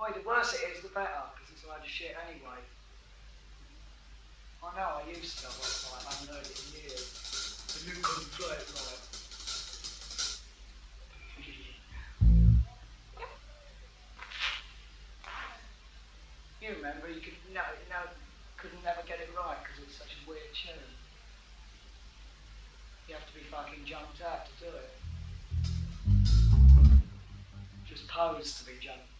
Boy, the worse it is, the better, because it's a load of shit anyway. I know, I used to, I haven't heard it in years. And you couldn't play it right. You remember, you could couldn't never get it right because it's such a weird tune. You have to be fucking jumped out to do it. Just posed to be jumped